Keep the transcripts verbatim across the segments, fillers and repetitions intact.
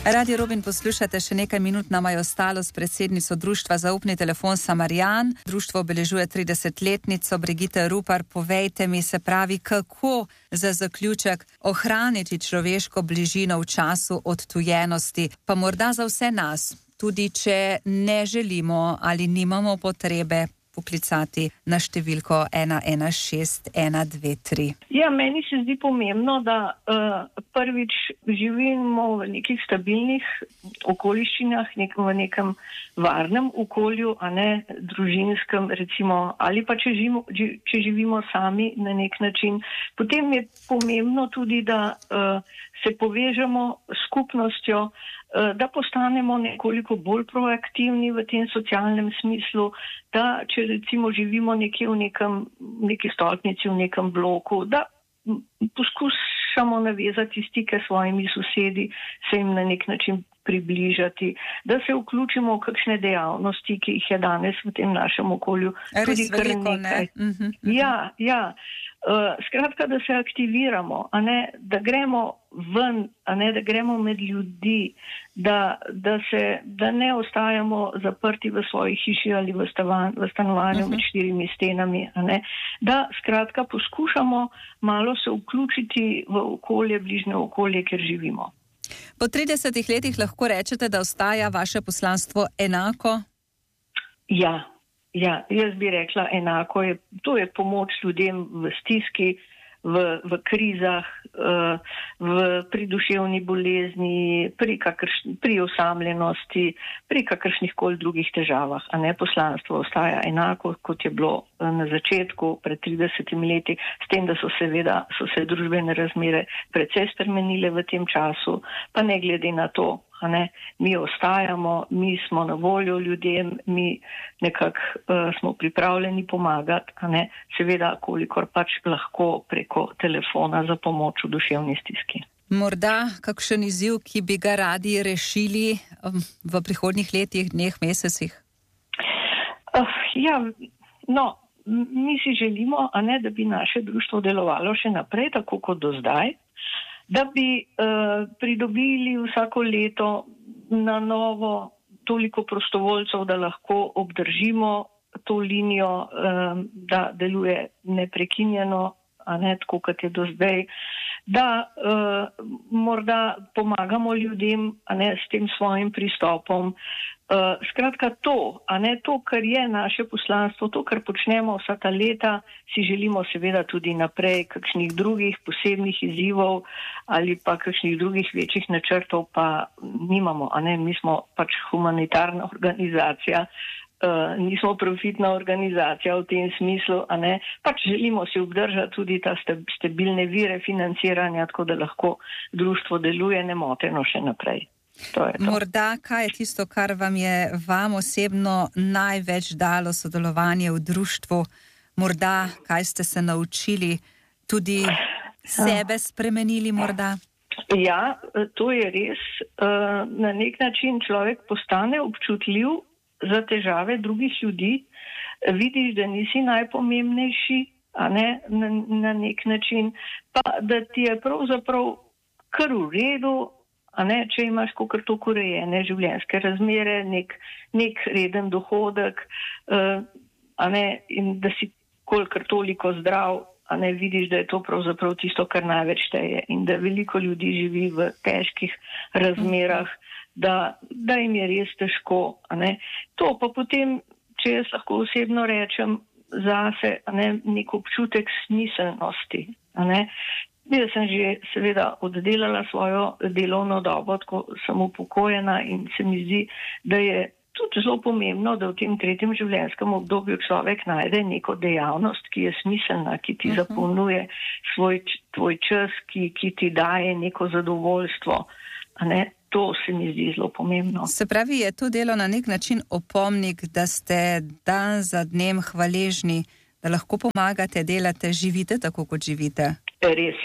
Radio Robin poslušate, še nekaj minut nama je ostalo s predsednico društva Zaupni telefon Samarjan. Društvo obeležuje tridesetletnico. Brigitte Rupar, povejte mi, se pravi, kako za zaključek ohraniti človeško bližino v času odtujenosti, pa morda za vse nas, tudi če ne želimo ali nimamo potrebe poklicati na številko ena ena šest ena dve tri. Ja, meni se zdi pomembno, da uh, prvič živimo v nekih stabilnih okoliščinah, nek, v nekem varnem okolju, a ne družinskem, recimo, ali pa če živimo, če živimo sami na nek način. Potem je pomembno tudi, da uh, se povežemo s skupnostjo, da postanemo nekoliko bolj proaktivni v tem socialnem smislu, da če recimo živimo nekje v nekem, neki stolpnici, v nekem bloku, da poskušamo navezati stike s svojimi sosedi, se jim na nek način približati, da se vključimo v kakšne dejavnosti, ki jih je danes v tem našem okolju tudi kar nekaj. Ne? Uh-huh, uh-huh. Ja, ja. Uh, skratka, da se aktiviramo, a ne, da gremo ven, a ne, da gremo med ljudi, da, da, se, da ne ostajamo zaprti v svoji hiši ali v, stavan, v stanovanju uh-huh. med štirimi stenami, a ne, da skratka poskušamo malo se vključiti v okolje, bližnje okolje, kjer živimo. Po tridesetih letih lahko rečete, da ostaja vaše poslanstvo enako? Ja. Ja, jaz bi rekla enako. Je, to je pomoč ljudem v stiski, v, v krizah, v, pri duševni bolezni, pri, kakršni, pri osamljenosti, pri kakršnih koli drugih težavah. A ne, poslanstvo ostaja enako, kot je bilo na začetku, pred tridesetimi leti, s tem, da so seveda so se družbene razmere precej spremenile v tem času, pa ne glede na to, a ne, mi ostajamo, mi smo na voljo ljudem, mi nekako uh, smo pripravljeni pomagati, a ne, seveda, kolikor pač lahko preko telefona za pomoč v duševni stiski. Morda kakšen izziv, ki bi ga radi rešili um, v prihodnjih letih, dneh, mesecih? Uh, ja, no, mi si želimo, a ne, da bi naše društvo delovalo še naprej, tako kot do zdaj, da bi uh, pridobili vsako leto na novo toliko prostovoljcev, da lahko obdržimo to linijo, uh, da deluje neprekinjeno, a ne tako, kot je do zdaj, da uh, morda pomagamo ljudem, a ne s tem svojim pristopom. Uh, skratka to, a ne to, kar je naše poslanstvo, to, kar počnemo vsa ta leta, si želimo seveda tudi naprej, kakšnih drugih posebnih izzivov ali pa kakšnih drugih večjih načrtov pa nimamo, a ne, mi smo pač humanitarna organizacija, uh, nismo profitna organizacija v tem smislu, a ne, pač želimo si obdržati tudi ta stabilne vire financiranja, tako da lahko društvo deluje nemoteno še naprej. To to. Morda, kaj je tisto, kar vam je vam osebno največ dalo sodelovanje v društvu? Morda, kaj ste se naučili, tudi sebe spremenili morda? Ja, to je res. Na nek način človek postane občutljiv za težave drugih ljudi. Vidiš, da nisi najpomembnejši, a ne, na, na nek način, pa da ti je pravzaprav kar v redu, a ne, če imaš kakor toliko urejene življenjske razmere, nek, nek reden dohodek, uh, a ne, in da si kolikor toliko zdrav, a ne, vidiš, da je to pravzaprav tisto, kar največ šteje in da veliko ljudi živi v težkih razmerah, da, da jim je res težko, a ne. To pa potem, če jaz lahko osebno rečem, zase, a ne, nek občutek smiselnosti, a ne. Jaz sem že seveda oddelala svojo delovno dobo, tako sem upokojena in se mi zdi, da je tudi zelo pomembno, da v tem tretjem življenjskem obdobju človek najde neko dejavnost, ki je smiselna, ki ti zapolnjuje svoj, tvoj čas, ki, ki ti daje neko zadovoljstvo. A ne? To se mi zdi zelo pomembno. Se pravi, je to delo na nek način opomnik, da ste dan za dnem hvaležni, da lahko pomagate, delate, živite tako, kot živite? Res je,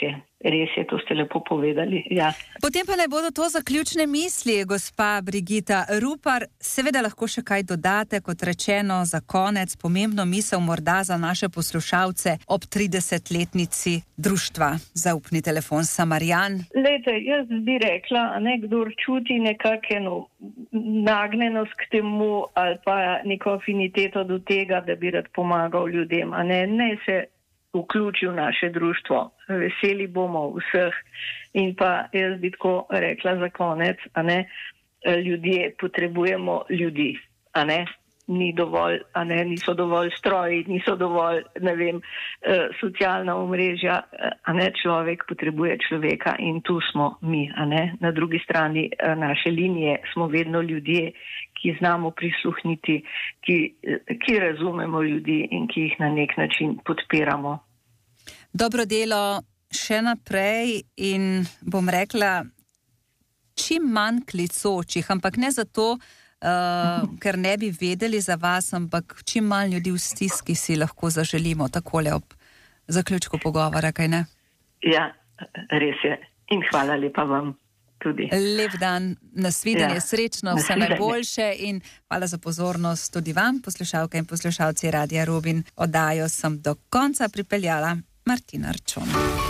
res je, to ste lepo povedali. Ja. Potem pa naj bodo to zaključne misli, gospa Brigita Rupar. Seveda lahko še kaj dodate, kot rečeno, za konec, pomembno misel morda za naše poslušalce ob tridesetletnici društva Zaupni telefon Samarijan. Lejte, jaz bi rekla, ne, kdor čuti nekakšno nagnjenost k temu ali pa neko afiniteto do tega, da bi rad pomagal ljudem, a ne, ne se vključi v naše društvo. Veseli bomo vseh. In pa jaz bi tako rekla za konec, a ne, ljudje potrebujemo ljudi, a ne, ni dovolj, a ne, niso dovolj stroji, niso dovolj, ne vem, socialna omrežja, a ne, človek potrebuje človeka in tu smo mi, a ne. Na drugi strani naše linije smo vedno ljudje, ki znamo prisluhniti, ki, ki razumemo ljudi in ki jih na nek način podpiramo. Dobro delo še naprej in bom rekla, čim manj klicočih, ampak ne zato, uh, ker ne bi vedeli za vas, ampak čim manj ljudi v stiski si lahko zaželimo takole ob zaključku pogovora, kaj ne? Ja, res je. In hvala lepa vam. Tudi. Lep dan, nasvidenje, ja, srečno, vse nasvidenje. Najboljše in hvala za pozornost tudi vam, poslušalke in poslušalci Radia Rubin. Oddajo sem do konca pripeljala Martina Arčon.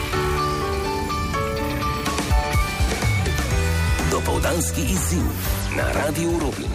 Dopoldanski izziv na Radiu Rubin.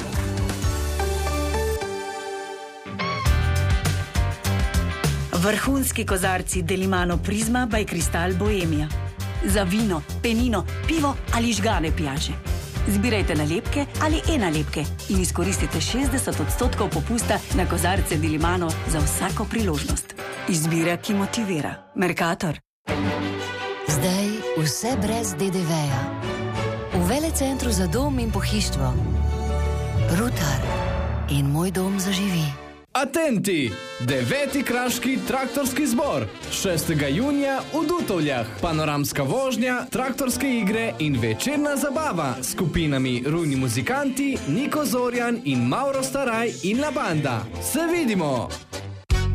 Vrhunski kozarci Delimano Prizma by Kristal Bohemia. Za vino, penino, pivo ali žgane pijače. Zbirajte nalepke ali e-nalepke in izkoristite šestdeset odstotkov popusta na kozarce Delimano za vsako priložnost. Izbira, ki motivira. Mercator. Zdaj vse brez de de veja. V velecentru za dom in pohištvo. Rutar in Moj dom zaživi. Atenti! Deveti kraški traktorski zbor. šestega junija v Dutovljah. Panoramska vožnja, traktorske igre in večerna zabava s skupinami Rujni muzikanti, Niko Zorjan in Mauro Staraj in La Banda. Se vidimo!